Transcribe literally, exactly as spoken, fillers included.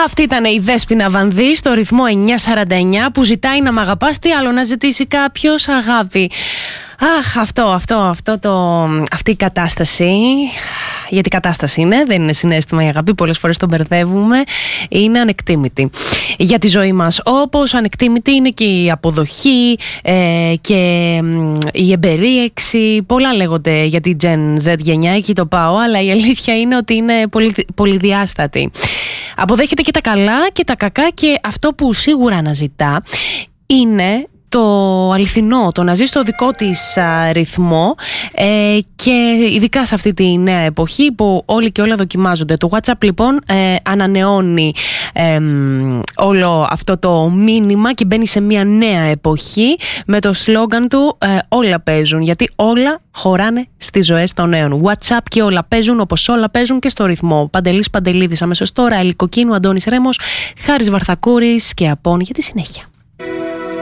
Αυτή ήταν η Δέσποινα Βανδύ στο ρυθμό εννιά σαράντα εννιά που ζητάει να μ' αγαπάς, τι άλλο να ζητήσει κάποιος, αγάπη. Αχ, αυτό, αυτό, αυτό το, αυτή η κατάσταση, γιατί κατάσταση είναι, δεν είναι συναίσθημα η αγάπη, πολλές φορές τον μπερδεύουμε, είναι ανεκτήμητη για τη ζωή μας. Όπως ανεκτήμητη είναι και η αποδοχή ε, και η εμπερίεξη, πολλά λέγονται για τη Gen Z γενιά, εκεί το πάω, αλλά η αλήθεια είναι ότι είναι πολύ, πολυδιάστατη. Αποδέχεται και τα καλά και τα κακά και αυτό που σίγουρα αναζητά είναι το αληθινό, το να ζει στο δικό της α, ρυθμό ε, και ειδικά σε αυτή τη νέα εποχή που όλοι και όλα δοκιμάζονται. Το WhatsApp λοιπόν ε, ανανεώνει ε, όλο αυτό το μήνυμα και μπαίνει σε μια νέα εποχή με το σλόγγαν του ε, όλα παίζουν, γιατί όλα χωράνε στις ζωές των νέων. WhatsApp και όλα παίζουν όπως όλα παίζουν και στο ρυθμό. Παντελής Παντελίδης αμέσως τώρα, Ελικοκίνου, Αντώνης Ρέμος, Χάρης Βαρθακούρης και Απών για τη συνέχεια.